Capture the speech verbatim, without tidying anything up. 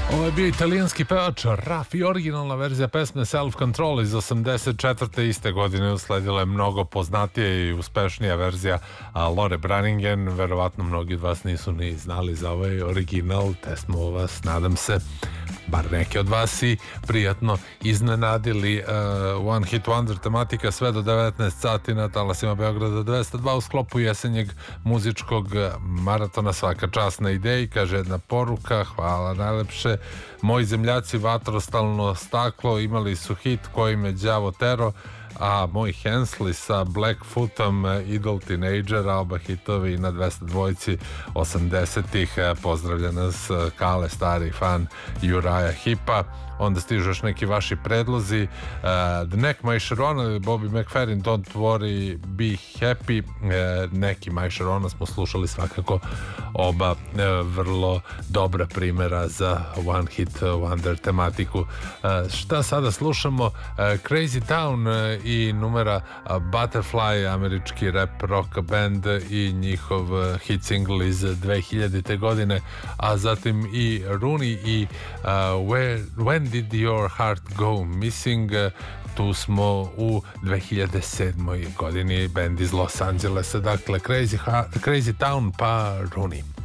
Ovo je bio italijanski pevač Raffi, originalna verzija pesme Self Control iz osamdeset četvrte iste godine. Usledila je mnogo poznatija i uspešnija verzija Lore Branningen. Verovatno mnogi od vas nisu ni znali za ovaj original, te smo vas, nadam se, bar neke od vas i prijatno iznenadili. uh, One Hit Wonder tematika sve do devetnaest sati na talasima Beograda dvesta dva u sklopu jesenjeg muzičkog maratona. Svaka čast na ideji, kaže jedna poruka, hvala najlepše. Moji zemljaci Vatrostalno staklo imali su hit Kojim je đavo tero, a moj Hensley sa Blackfootom, Idol Teenager, oba hitovi na dvesta dvojici osamdesetih. Pozdravlja nas Kale, stari fan Juraja Hipa. Onda stižu još neki vaši predlozi. uh, The Neck, My Sharona ili Bobby McFerrin, Don't Worry, Be Happy. uh, Neki My Sharona smo slušali, svakako oba uh, vrlo dobra primjera za One Hit Wonder tematiku. uh, Šta sada slušamo? uh, Crazy Town uh, i numera uh, Butterfly, američki rap rock band, i njihov uh, hit single iz dve hiljadite godine, a zatim i Rooney i uh, Where, When Did Your Heart Go Missing. Tu smo u dve hiljade sedmoj godini, band iz Los Angelesa. Dakle, Crazy, Crazy Town pa Rooney.